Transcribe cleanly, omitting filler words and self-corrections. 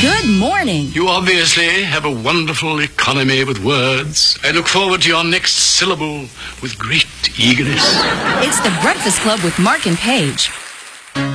Good morning. You obviously have a wonderful economy with words. I look forward to your next syllable with great eagerness. It's the Breakfast Club with Mark and Paige.